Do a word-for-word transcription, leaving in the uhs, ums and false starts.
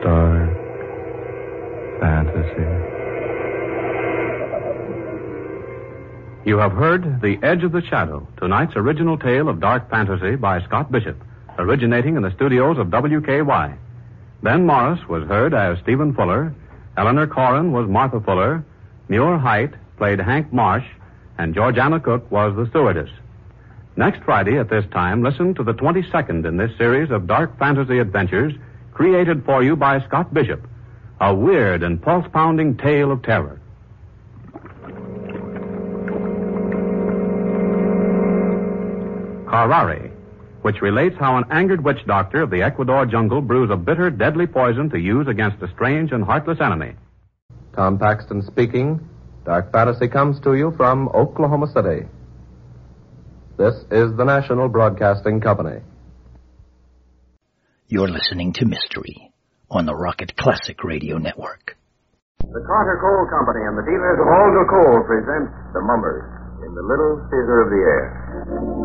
Dark Fantasy. You have heard The Edge of the Shadow, tonight's original tale of dark fantasy by Scott Bishop, originating in the studios of W K Y. Ben Morris was heard as Stephen Fuller, Eleanor Corrin was Martha Fuller, Muir Height played Hank Marsh, and Georgiana Cook was the stewardess. Next Friday at this time, listen to the twenty-second in this series of dark fantasy adventures created for you by Scott Bishop, a weird and pulse-pounding tale of terror. Carrari, which relates how an angered witch doctor of the Ecuador jungle brews a bitter, deadly poison to use against a strange and heartless enemy. Tom Paxton speaking. Dark Fantasy comes to you from Oklahoma City. This is the National Broadcasting Company. You're listening to Mystery on the Rocket Classic Radio Network. The Carter Coal Company and the dealers of Alder Coal present The Mummers in the Little Theater of the Air.